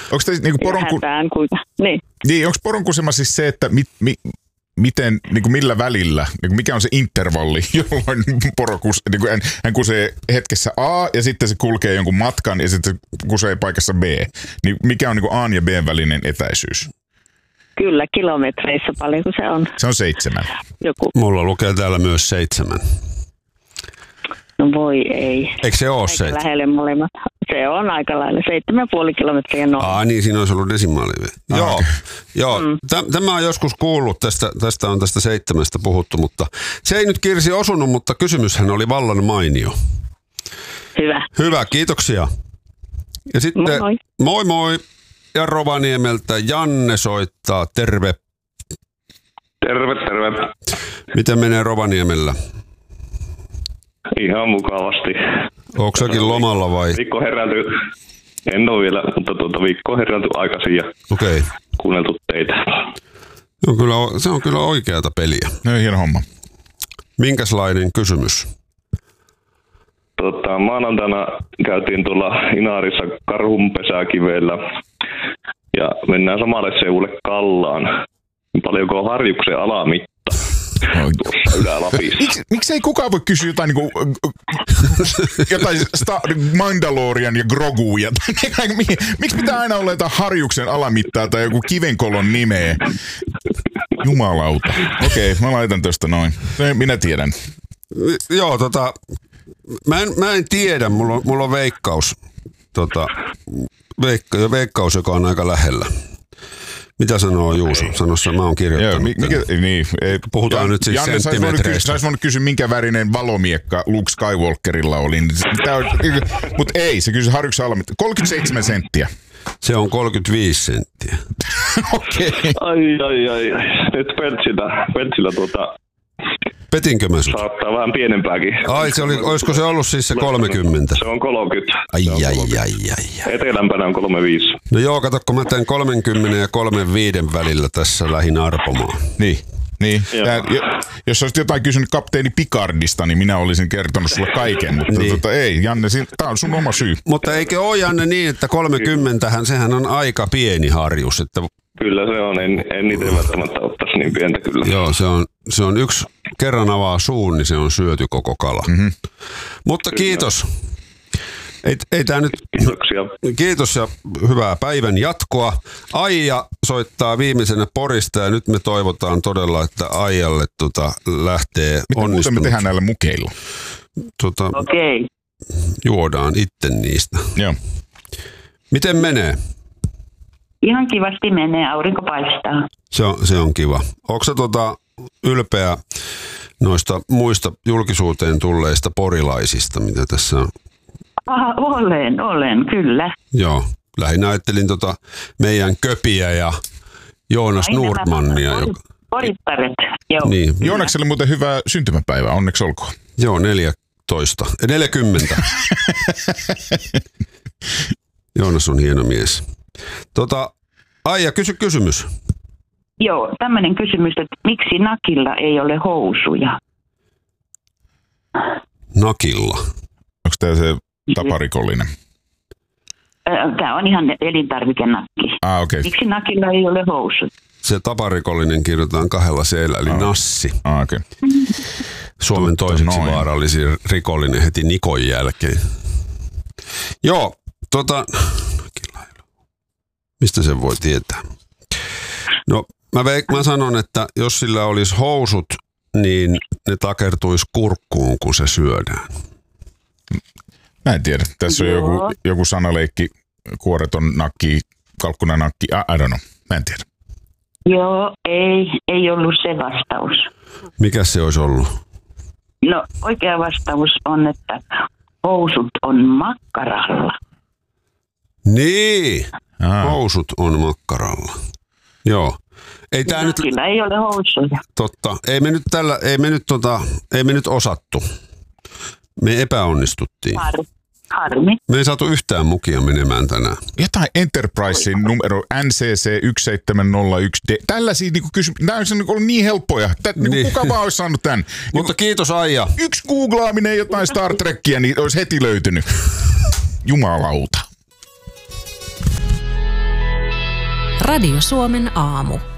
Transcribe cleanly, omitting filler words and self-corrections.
Onko te niinku Niin, onko poronkusema siis se, että miten, niinku millä välillä, niinku mikä on se intervalli, jolloin niinku hän kusee hetkessä A ja sitten se kulkee jonkun matkan ja sitten se kusee paikassa B. Niin mikä on niinku A ja B välinen etäisyys? Kyllä, kilometreissä paljonko se on? Se on 7. Joku. Mulla lukee täällä myös 7. No voi ei. Eikö se ole aika 7? Lähelle molemmat. Se on aika lailla 7,5 kilometriä noin. Niin siinä olisi ollut desimaali. Joo. Tämä on joskus kuullut, tästä on tästä 7 puhuttu, mutta se ei nyt Kirsi osunut, mutta kysymyshän oli vallan mainio. Hyvä, kiitoksia. Ja sitten moi. Ja Rovaniemeltä Janne soittaa, terve. Terve. Miten menee Rovaniemellä? Ihan mukavasti. Onko säkin lomalla vai? Viikko herääntyi, en ole vielä, mutta viikko herääntyi aikaisin ja kuunneltu teitä. Se on kyllä oikeata peliä. No hieno homma. Minkälainen kysymys? Maanantaina käytiin tuolla Inaarissa Karhunpesäkivellä ja mennään samalle seudulle Kallaan. Paljonko on Harjuksen alamitta tuossa Ylä-Lapissa? Miksi ei kukaan voi kysyä jotain niinku jotain Mandalorian ja Groguja? Miksi pitää aina olla jotain Harjuksen alamittaa tai joku kivenkolon nimeä? Jumalauta. Okei, mä laitan tosta noin. Minä tiedän. Joo, Mä en tiedä, mulla on veikkaus. Veikkaus, joka on aika lähellä. Mitä sanoo Juuso? Sanossa mä oon kirjoittanut. Puhutaan nyt siis Janne, senttimetreistä. Sais voinut kysyä, minkä värinen valomiekka Luke Skywalkerilla oli. Mutta ei, se kysyi Harjuksen alamittaa. 37 senttiä. Se on 35 senttiä. Okei. Ai. Nyt Peltsillä Petinkö mä sut? Saattaa vähän pienempääkin. Olisiko se ollut siis se 30? Se on 30. Ai. Etelämpänä on 35. No joo, kato, kun mä teen 30 ja 35 välillä tässä lähin arpomaan. Niin. Jos olisit jotain kysynyt kapteeni Picardista, niin minä olisin kertonut sulle kaiken, mutta ei, Janne, tämä on sun oma syy. Mutta eikö ole, Janne, niin, että 30, sehän on aika pieni harjus, että... Kyllä se on, en itse välttämättä ottaisi niin pientä kyllä. Joo, se on yksi kerran avaa suun, niin se on syöty koko kala. Mm-hmm. Mutta kyllä. Kiitos. Ei tää nyt... Kiitoksia. Kiitos ja hyvää päivän jatkoa. Aija soittaa viimeisenä Porista ja nyt me toivotaan todella, että Aijalle lähtee onnistunut. Mitä me tehdään näillä mukeilla? Okei. Juodaan itse niistä. Joo. Miten menee? Ihan kivasti menee, aurinko paistaa. Se on kiva. Onko sä ylpeä noista muista julkisuuteen tulleista porilaisista, mitä tässä on? Olen, kyllä. Joo, lähinnä ajattelin meidän Köpiä ja Joonas Nordmannia. Porittaret, joo. Niin. Joonakselle muuten hyvää syntymäpäivää, onneksi olkoon. Joo, 40. Joonas on hieno mies. Aija, kysy kysymys. Joo, tämmöinen kysymys, että miksi nakilla ei ole housuja? Nakilla? Onko tämä se taparikollinen? Tämä on ihan elintarvikenakki. Okei. Miksi nakilla ei ole housuja? Se taparikollinen kirjoitetaan 2 c-llä, eli Nassi. Okei. Suomen toiseksi vaarallisin rikollinen heti Nikon jälkeen. Joo, mistä sen voi tietää? No, mä sanon, että jos sillä olisi housut, niin ne takertuisi kurkkuun, kun se syödään. Mä en tiedä. Tässä on joku sanaleikki, kuoreton nakki, kalkkunanakki, I don't know. Mä en tiedä. Joo, ei ollut se vastaus. Mikä se olisi ollut? No, oikea vastaus on, että housut on makkaralla. Niin, housut on makkaralla. Joo. Ei tää nyt ei ole housuja. Totta. Ei me nyt osattu. Me epäonnistuttiin. Harmi. Me ei saatu yhtään mukia menemään tänään. Jotain Enterprisein numero NCC1701D. Tällaisia kysymyksiä. Nämä on ollut niin helppoja. Kuka vaan olisi saanut tämän. Mutta kiitos Aija. Yksi googlaaminen jotain Star Trekkiä, niin olisi heti löytynyt. Jumalauta. Radio Suomen aamu.